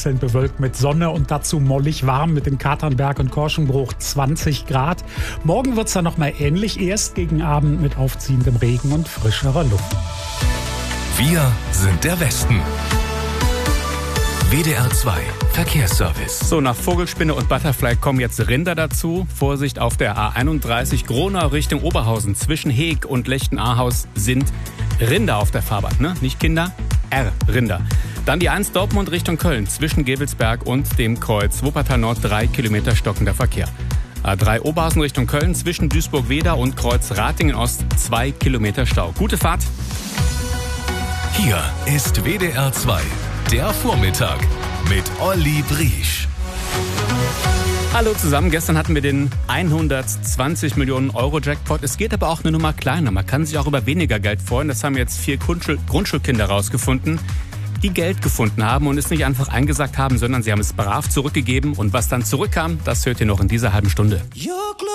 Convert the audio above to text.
wechselnd bewölkt mit Sonne und dazu mollig warm mit dem Katernberg und Korschenbruch 20 Grad. Morgen wird es dann nochmal ähnlich, erst gegen Abend mit aufziehendem Regen und frischerer Luft. Wir sind der Westen. WDR 2 Verkehrsservice. So, nach Vogelspinne und Butterfly kommen jetzt Rinder dazu. Vorsicht auf der A31 Gronau Richtung Oberhausen. Zwischen Heeg und Lechten-Ahaus sind Rinder auf der Fahrbahn. Ne? Nicht Kinder, Rinder. Dann die 1 Dortmund Richtung Köln. Zwischen Gevelsberg und dem Kreuz Wuppertal Nord 3 Kilometer stockender Verkehr. A3 Oberhausen Richtung Köln. Zwischen Duisburg-Weder und Kreuz Ratingen Ost 2 Kilometer Stau. Gute Fahrt. Hier ist WDR 2. Der Vormittag mit Olli Briesch. Hallo zusammen, gestern hatten wir den 120 Millionen Euro Jackpot. Es geht aber auch eine Nummer kleiner. Man kann sich auch über weniger Geld freuen. Das haben jetzt 4 Grundschulkinder rausgefunden, die Geld gefunden haben und es nicht einfach eingesackt haben, sondern sie haben es brav zurückgegeben. Und was dann zurückkam, das hört ihr noch in dieser halben Stunde.